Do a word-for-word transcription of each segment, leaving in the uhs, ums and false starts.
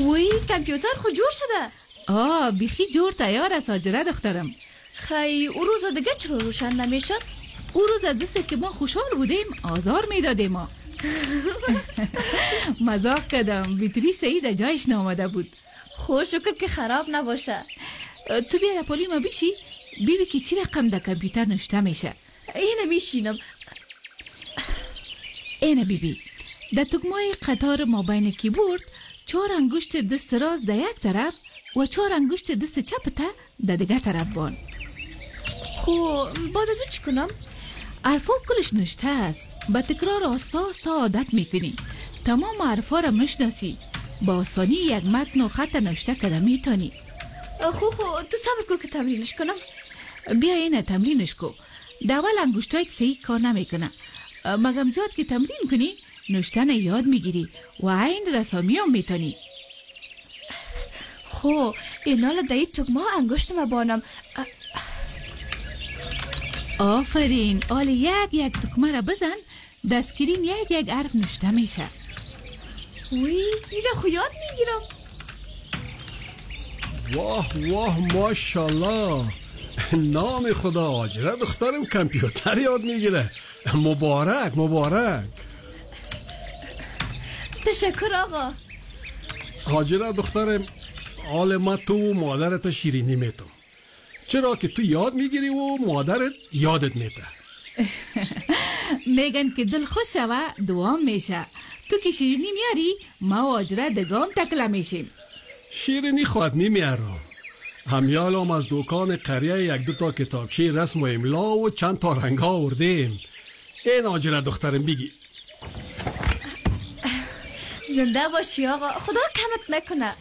وی کامپیوتر خود جور شده. آه بیخی جور تیار است هاجره دخترم. خی او روز دیگه چرا روشن نمیشد؟ او روز از دسته که ما خوشحال بودیم آزار میدادیم ما. مزاق کردم، بیتری سعید جایش نامده بود. خوش شکر که خراب نباشه. تو بیا در پولی ما بیشی بیبی که چی رقم در کامپیوتر نوشته میشه. اینه میشینم. اینه بیبی در تکمای قطار ما بین کیبورد چهار انگشت دست راست در یک طرف و چهار انگشت دست چپ تا در دیگه طرف بان. خو بعد از او چی کنم؟ حرفا کلش نشته است. با تکرار آستا آستا عادت میکنی. تمام حرفا را مشناسی. با آسانی یک متن و خط نوشته کده میتونی. خو خو تو صبر کن که تمرینش کنم. بیا اینه تمرینش کو. در اول انگشتای صحیح کار نمیکنه. مگم زیاد که تمرین کنی نوشتن یاد میگیری و عین رسامی هم میتونی. خو اینال دایی تکما انگشت ما بانم. آفرین. آل یک یک تکمه را بزن دستگیرین یک یک حرف نوشته میشه. وی اینجا خو یاد میگیرم. واه واه ماشالله. نام خدا هاجره دخترم کامپیوتر یاد میگیره. مبارک مبارک. تشکر آقا. هاجره دخترم حال ما تو و مادرت شیرینی میتون، چرا که تو یاد میگیری و مادرت یادت میته. میگن که دل خوش شوه دوام میشه. تو که شیرینی میاری ما و هاجره دگام تکله میشیم. شیرینی خواهد میمیارم. همیالام از دکان قریه یک دو تا کتابچه رسم و املا و چند تا رنگ ها آوردیم. این هاجره دخترم بگی. زنده باشی آقا، خدا کمت نکنه.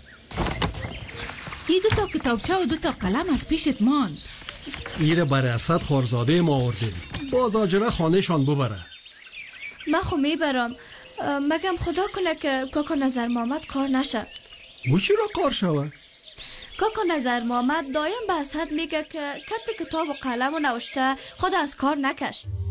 این دو تا کتابچه و دو تا قلم از پیشت ماند. ایره برای اسد خورزاده ما آوردیم، باز هاجره خانهشان ببره. من خو میبرم، مگم خدا کنه که کاکا نظر محمد کار نشه. او چرا کار شوه؟ کاکا نظر محمد دایم به اسد میگه که کت کتاب و قلم و نوشته خود از کار نکش.